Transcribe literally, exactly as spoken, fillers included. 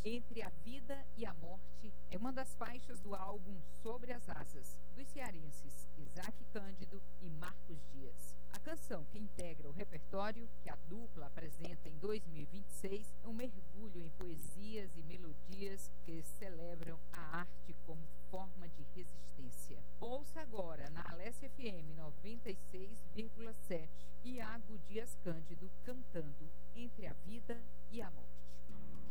Entre a Vida e a Morte é uma das faixas do álbum Sobre as Asas, dos cearenses Isaac Cândido e Marcos Dias. A canção que integra o repertório que a dupla apresenta em dois mil e vinte e seis é um mergulho em poesias e melodias que celebram a arte como forma de resistência. Ouça agora na Alessia F M noventa e seis vírgula sete Iago Dias Cândido cantando